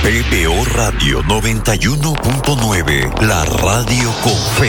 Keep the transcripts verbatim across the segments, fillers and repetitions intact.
P B O Radio noventa y uno punto nueve, la radio con fe.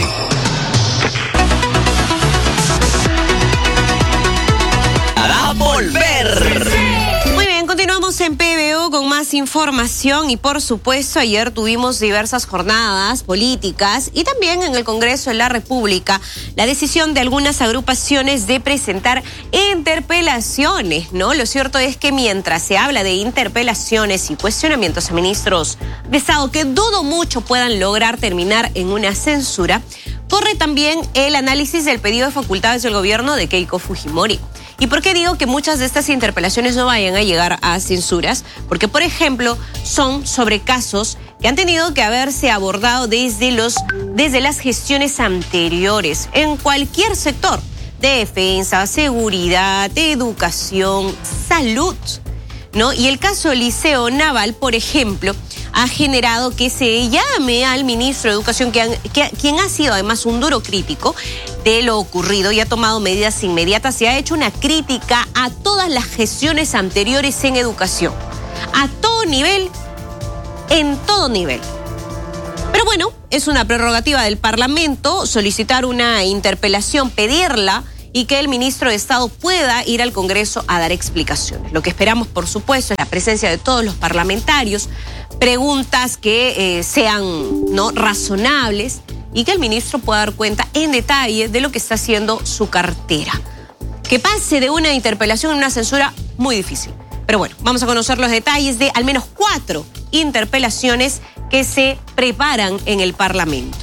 A volver. Muy bien, continuamos en P B O con más información y por supuesto ayer tuvimos diversas jornadas políticas y también en el Congreso de la República la decisión de algunas agrupaciones de presentar interpelaciones, ¿no? Lo cierto es que mientras se habla de interpelaciones y cuestionamientos a ministros de Estado que dudo mucho puedan lograr terminar en una censura, corre también el análisis del pedido de facultades del gobierno de Keiko Fujimori. ¿Y por qué digo que muchas de estas interpelaciones no vayan a llegar a censuras? Porque, por ejemplo, son sobre casos que han tenido que haberse abordado desde, los, desde las gestiones anteriores, en cualquier sector, de defensa, seguridad, educación, salud, ¿no? Y el caso del Liceo Naval, por ejemplo, ha generado que se llame al ministro de Educación, que han, que, quien ha sido además un duro crítico de lo ocurrido y ha tomado medidas inmediatas y ha hecho una crítica a todas las gestiones anteriores en educación, a todo nivel, en todo nivel. Pero bueno, es una prerrogativa del Parlamento solicitar una interpelación, pedirla, y que el ministro de Estado pueda ir al Congreso a dar explicaciones. Lo que esperamos, por supuesto, es la presencia de todos los parlamentarios, preguntas que eh, sean no razonables y que el ministro pueda dar cuenta en detalle de lo que está haciendo su cartera. Que pase de una interpelación a una censura, muy difícil. Pero bueno, vamos a conocer los detalles de al menos cuatro interpelaciones que se preparan en el Parlamento.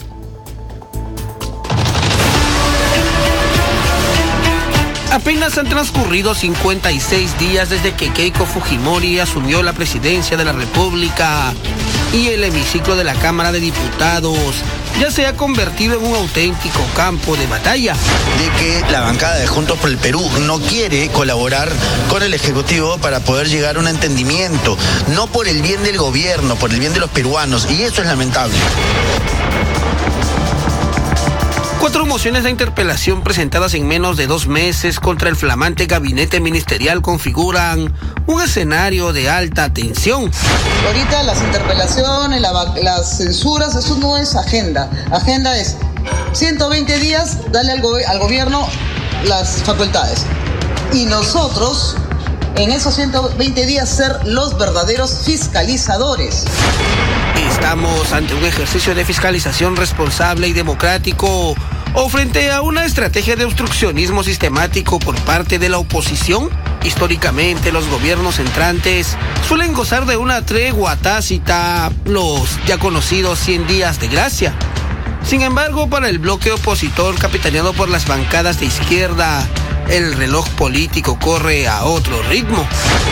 Apenas han transcurrido cincuenta y seis días desde que Keiko Fujimori asumió la presidencia de la República y el hemiciclo de la Cámara de Diputados ya se ha convertido en un auténtico campo de batalla. De que la bancada de Juntos por el Perú no quiere colaborar con el Ejecutivo para poder llegar a un entendimiento, no por el bien del gobierno, por el bien de los peruanos, y eso es lamentable. Cuatro mociones de interpelación presentadas en menos de dos meses contra el flamante gabinete ministerial configuran un escenario de alta tensión. Ahorita las interpelaciones, la, las censuras, eso no es agenda. Agenda es ciento veinte días, darle al, go al gobierno las facultades. Y nosotros, en esos ciento veinte días, ser los verdaderos fiscalizadores. Estamos ante un ejercicio de fiscalización responsable y democrático o frente a una estrategia de obstruccionismo sistemático por parte de la oposición. Históricamente, los gobiernos entrantes suelen gozar de una tregua tácita, los ya conocidos cien días de gracia. Sin embargo, para el bloque opositor capitaneado por las bancadas de izquierda, el reloj político corre a otro ritmo.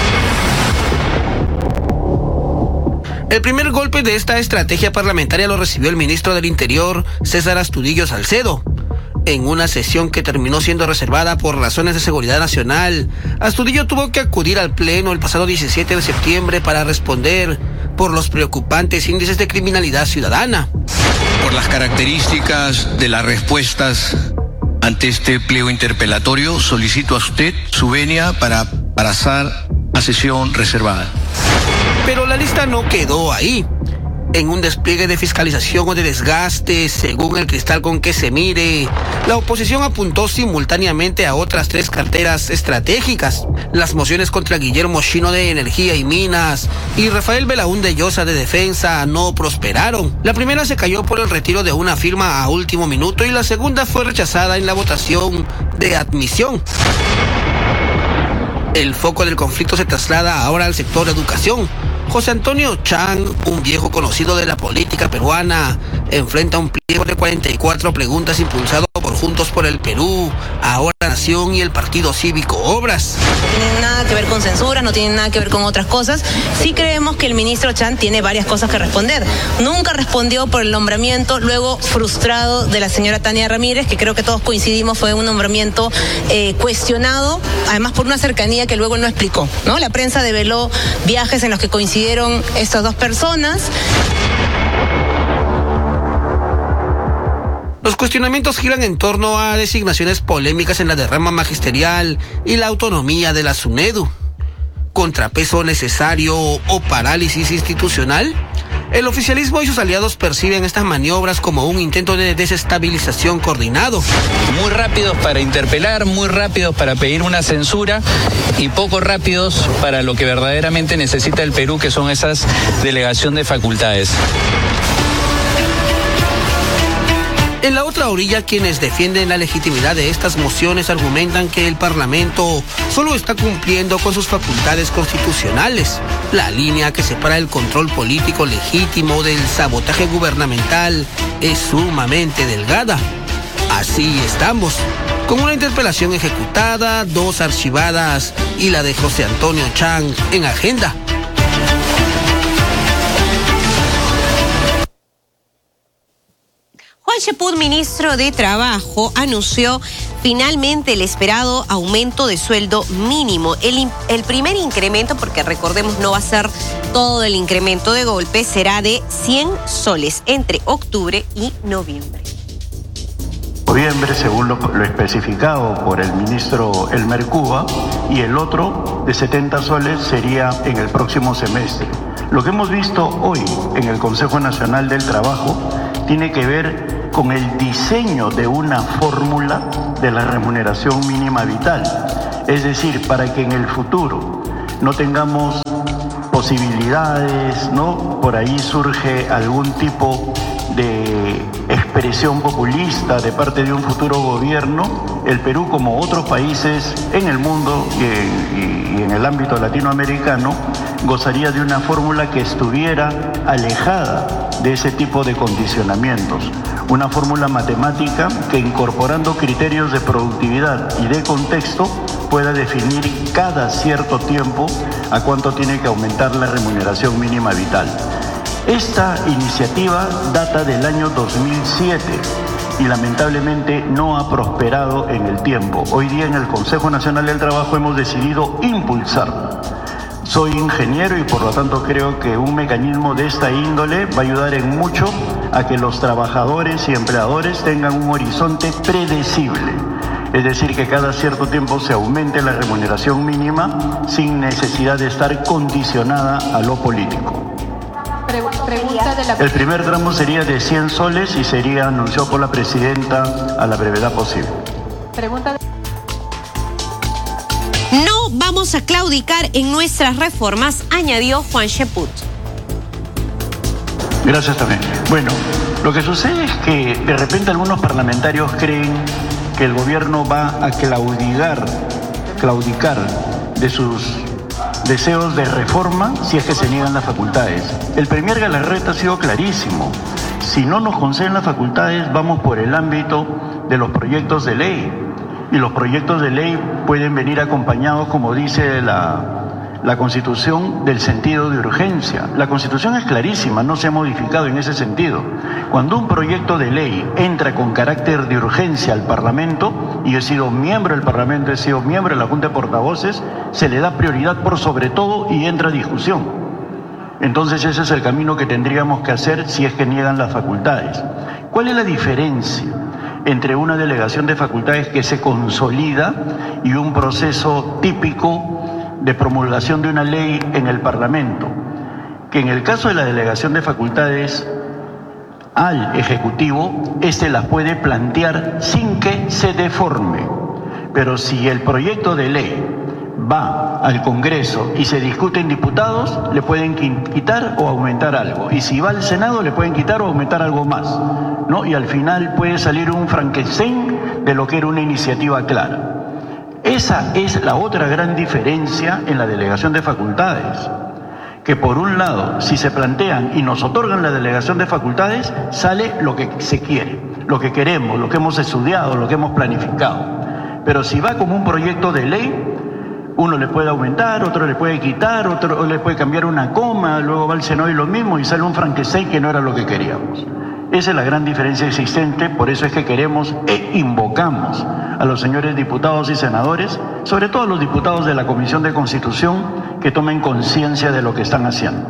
El primer golpe de esta estrategia parlamentaria lo recibió el ministro del Interior, César Astudillo Salcedo. En una sesión que terminó siendo reservada por razones de seguridad nacional, Astudillo tuvo que acudir al Pleno el pasado diecisiete de septiembre para responder por los preocupantes índices de criminalidad ciudadana. Por las características de las respuestas ante este pliego interpelatorio, solicito a usted su venia para pasar a sesión reservada. Pero la lista no quedó ahí. En un despliegue de fiscalización o de desgaste, según el cristal con que se mire, la oposición apuntó simultáneamente a otras tres carteras estratégicas. Las mociones contra Guillermo Chino de Energía y Minas y Rafael Belaúnde Llosa de Defensa no prosperaron. La primera se cayó por el retiro de una firma a último minuto y la segunda fue rechazada en la votación de admisión. El foco del conflicto se traslada ahora al sector educación. José Antonio Chang, un viejo conocido de la política peruana, enfrenta un pliego de cuarenta y cuatro preguntas impulsado por Juntos por el Perú, Ahora Nación y el Partido Cívico Obras. No tienen nada que ver con censura, no tienen nada que ver con otras cosas. Sí creemos que el ministro Chang tiene varias cosas que responder. Nunca respondió por el nombramiento luego frustrado de la señora Tania Ramírez, que creo que todos coincidimos fue un nombramiento eh, cuestionado, además por una cercanía que luego no explicó, ¿no? La prensa develó viajes en los que coincidieron estas dos personas. Los cuestionamientos giran en torno a designaciones polémicas en la derrama magisterial y la autonomía de la SUNEDU. contrapeso necesario o parálisis institucional? El oficialismo y sus aliados perciben estas maniobras como un intento de desestabilización coordinado. Muy rápidos para interpelar, muy rápidos para pedir una censura y poco rápidos para lo que verdaderamente necesita el Perú, que son esas delegación de facultades. En la otra orilla, quienes defienden la legitimidad de estas mociones argumentan que el Parlamento solo está cumpliendo con sus facultades constitucionales. La línea que separa el control político legítimo del sabotaje gubernamental es sumamente delgada. Así estamos, con una interpelación ejecutada, dos archivadas y la de José Antonio Chang en agenda. Juan Cheput, ministro de Trabajo, anunció finalmente el esperado aumento de sueldo mínimo. El, el primer incremento, porque recordemos no va a ser todo el incremento de golpe, será de cien soles entre octubre y noviembre. Noviembre, según lo, lo especificado por el ministro Elmer Cuba, y el otro de setenta soles sería en el próximo semestre. Lo que hemos visto hoy en el Consejo Nacional del Trabajo tiene que ver con el diseño de una fórmula de la remuneración mínima vital. Es decir, para que en el futuro no tengamos posibilidades, ¿no? Por ahí surge algún tipo de expresión populista de parte de un futuro gobierno. El Perú, como otros países en el mundo y, y, y en el ámbito latinoamericano, gozaría de una fórmula que estuviera alejada de ese tipo de condicionamientos. Una fórmula matemática que, incorporando criterios de productividad y de contexto, pueda definir cada cierto tiempo a cuánto tiene que aumentar la remuneración mínima vital. Esta iniciativa data del año dos mil siete y lamentablemente no ha prosperado en el tiempo. Hoy día en el Consejo Nacional del Trabajo hemos decidido impulsarla. Soy ingeniero y por lo tanto creo que un mecanismo de esta índole va a ayudar en mucho a que los trabajadores y empleadores tengan un horizonte predecible. Es decir, que cada cierto tiempo se aumente la remuneración mínima sin necesidad de estar condicionada a lo político. Pregunta de la... El primer tramo sería de cien soles y sería anunciado por la presidenta a la brevedad posible. Pregunta de... No vamos a claudicar en nuestras reformas, añadió Juan Cheput. Gracias también. Bueno, lo que sucede es que de repente algunos parlamentarios creen que el gobierno va a claudicar, claudicar de sus deseos de reforma si es que se niegan las facultades. El premier Galarreta ha sido clarísimo. Si no nos conceden las facultades, vamos por el ámbito de los proyectos de ley. Y los proyectos de ley pueden venir acompañados, como dice la, la Constitución, del sentido de urgencia. La Constitución es clarísima, no se ha modificado en ese sentido. Cuando un proyecto de ley entra con carácter de urgencia al Parlamento, y yo he sido miembro del Parlamento, he sido miembro de la Junta de Portavoces, se le da prioridad por sobre todo y entra a discusión. Entonces ese es el camino que tendríamos que hacer si es que niegan las facultades. ¿Cuál es la diferencia entre una delegación de facultades que se consolida y un proceso típico de promulgación de una ley en el Parlamento? Que en el caso de la delegación de facultades al Ejecutivo, éste las puede plantear sin que se deforme. Pero si el proyecto de ley va al Congreso y se discute en diputados, le pueden quitar o aumentar algo. Y si va al Senado, le pueden quitar o aumentar algo más, ¿no? Y al final puede salir un Frankenstein de lo que era una iniciativa clara. Esa es la otra gran diferencia en la delegación de facultades. Que por un lado, si se plantean y nos otorgan la delegación de facultades, sale lo que se quiere, lo que queremos, lo que hemos estudiado, lo que hemos planificado. Pero si va como un proyecto de ley, uno le puede aumentar, otro le puede quitar, otro le puede cambiar una coma, luego va al Senado y lo mismo, y sale un Frankenstein que no era lo que queríamos. Esa es la gran diferencia existente, por eso es que queremos e invocamos a los señores diputados y senadores, sobre todo a los diputados de la Comisión de Constitución, que tomen conciencia de lo que están haciendo.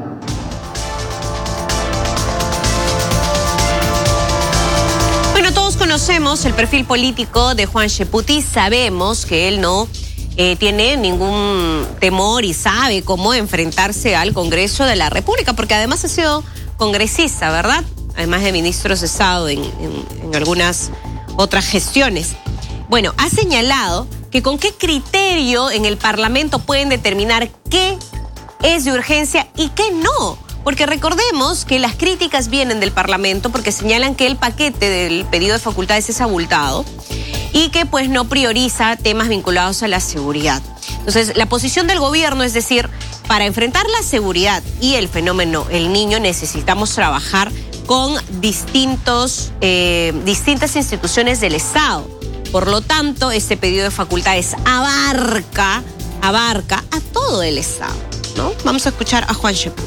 Bueno, todos conocemos el perfil político de Juan Cheput y sabemos que él no eh, tiene ningún temor y sabe cómo enfrentarse al Congreso de la República, porque además ha sido congresista, ¿verdad? Además de ministros de Estado en, en, en algunas otras gestiones. Bueno, ha señalado que con qué criterio en el Parlamento pueden determinar qué es de urgencia y qué no. Porque recordemos que las críticas vienen del Parlamento porque señalan que el paquete del pedido de facultades es abultado y que pues no prioriza temas vinculados a la seguridad. Entonces, la posición del gobierno es decir, para enfrentar la seguridad y el fenómeno El Niño necesitamos trabajar con distintos, eh, distintas instituciones del Estado. Por lo tanto, este pedido de facultades abarca, abarca a todo el Estado, ¿no? Vamos a escuchar a Juan Cheput.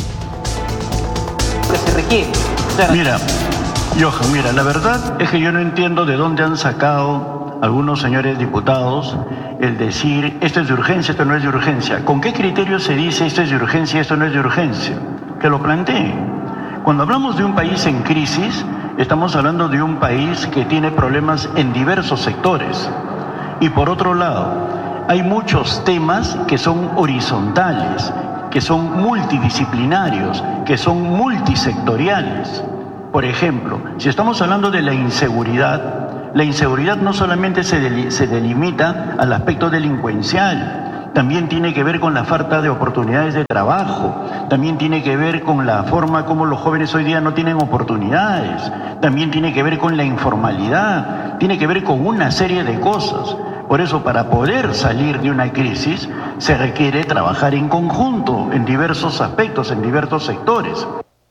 Que se requiere. Mira, Johan, mira, la verdad es que yo no entiendo de dónde han sacado algunos señores diputados el decir esto es de urgencia, esto no es de urgencia. ¿Con qué criterio se dice esto es de urgencia, esto no es de urgencia? Que lo planteen. Cuando hablamos de un país en crisis, estamos hablando de un país que tiene problemas en diversos sectores. Y por otro lado, hay muchos temas que son horizontales, que son multidisciplinarios, que son multisectoriales. Por ejemplo, si estamos hablando de la inseguridad, la inseguridad no solamente se, del, se delimita al aspecto delincuencial, también tiene que ver con la falta de oportunidades de trabajo, también tiene que ver con la forma como los jóvenes hoy día no tienen oportunidades, también tiene que ver con la informalidad, tiene que ver con una serie de cosas. Por eso, para poder salir de una crisis, se requiere trabajar en conjunto, en diversos aspectos, en diversos sectores.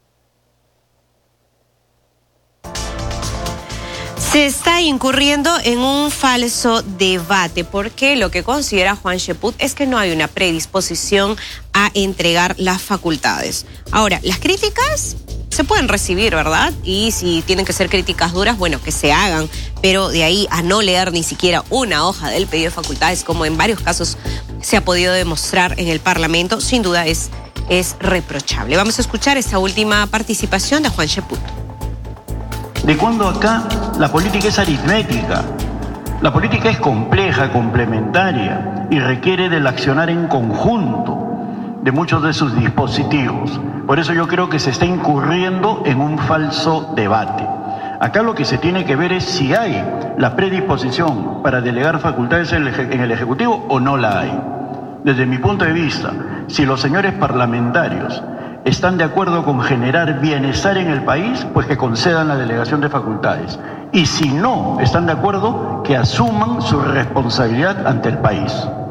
Se está incurriendo en un falso debate porque lo que considera Juan Cheput es que no hay una predisposición a entregar las facultades. Ahora, las críticas se pueden recibir, ¿verdad? Y si tienen que ser críticas duras, bueno, que se hagan, pero de ahí a no leer ni siquiera una hoja del pedido de facultades, como en varios casos se ha podido demostrar en el Parlamento, sin duda es, es reprochable. Vamos a escuchar esta última participación de Juan Cheput. De cuando acá la política es aritmética, la política es compleja, complementaria y requiere del accionar en conjunto de muchos de sus dispositivos. Por eso yo creo que se está incurriendo en un falso debate. Acá lo que se tiene que ver es si hay la predisposición para delegar facultades en el Ejecutivo o no la hay. Desde mi punto de vista, si los señores parlamentarios están de acuerdo con generar bienestar en el país, pues que concedan la delegación de facultades. Y si no están de acuerdo, que asuman su responsabilidad ante el país.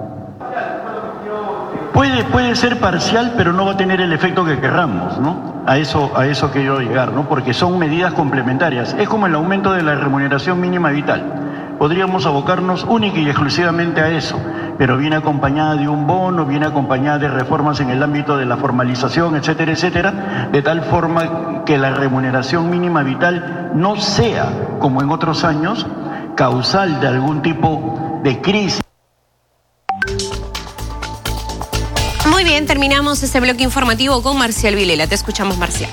Puede, puede ser parcial, pero no va a tener el efecto que querramos, ¿no? A eso, a eso quiero llegar, ¿no? Porque son medidas complementarias. Es como el aumento de la remuneración mínima vital. Podríamos abocarnos única y exclusivamente a eso, pero viene acompañada de un bono, viene acompañada de reformas en el ámbito de la formalización, etcétera, etcétera, de tal forma que la remuneración mínima vital no sea, como en otros años, causal de algún tipo de crisis. Muy bien, terminamos este bloque informativo con Marcial Vilela. Te escuchamos, Marcial.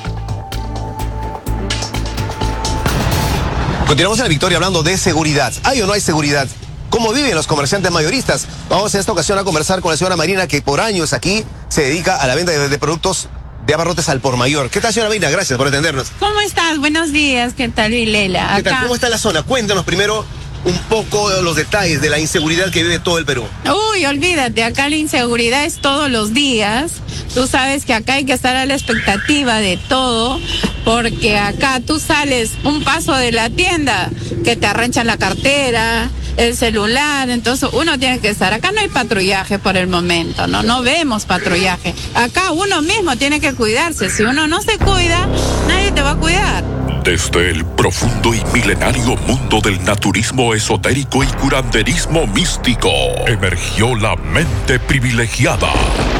Continuamos en la Victoria hablando de seguridad. ¿Hay o no hay seguridad? ¿Cómo viven los comerciantes mayoristas? Vamos en esta ocasión a conversar con la señora Marina, que por años aquí se dedica a la venta de, de productos de abarrotes al por mayor. ¿Qué tal, señora Marina? Gracias por atendernos. ¿Cómo estás? Buenos días. ¿Qué tal, Vilela? ¿Qué tal? ¿Cómo está la zona? Cuéntanos primero un poco los detalles de la inseguridad que vive todo el Perú. Uy, olvídate, acá la inseguridad es todos los días. Tú sabes que acá hay que estar a la expectativa de todo, porque acá tú sales un paso de la tienda, que te arranchan la cartera, el celular, entonces uno tiene que estar. Acá no hay patrullaje por el momento, no, no vemos patrullaje. Acá uno mismo tiene que cuidarse. Si uno no se cuida, nadie te va a cuidar. Desde el profundo y milenario mundo del naturismo esotérico y curanderismo místico, emergió la mente privilegiada.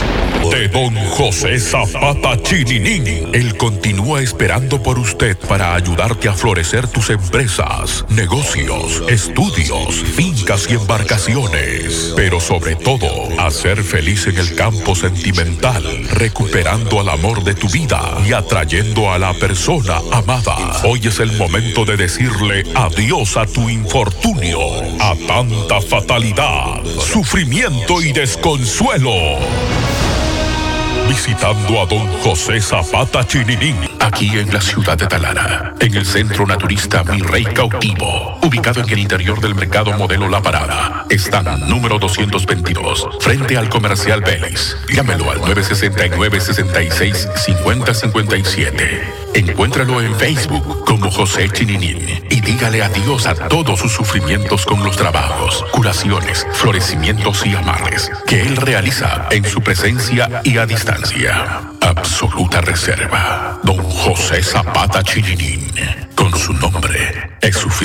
de Don José Zapata Chininín. Él continúa esperando por usted para ayudarte a florecer tus empresas, negocios, estudios, fincas y embarcaciones. Pero sobre todo, a ser feliz en el campo sentimental, recuperando al amor de tu vida y atrayendo a la persona amada. Hoy es el momento de decirle adiós a tu infortunio, a tanta fatalidad, sufrimiento y desconsuelo. Visitando a Don José Zapata Chininín, aquí en la ciudad de Talara, en el centro naturista Mi Rey Cautivo, ubicado en el interior del mercado Modelo La Parada. Están número doscientos veintidós, frente al comercial Vélez. Llámelo al nueve seis nueve, seis seis, cinco cero cinco siete. Encuéntralo en Facebook como José Chininín y dígale adiós a todos sus sufrimientos con los trabajos, curaciones, florecimientos y amarres que él realiza en su presencia y a distancia. Absoluta reserva. Don José Zapata Chininín, con su nombre es suficiente.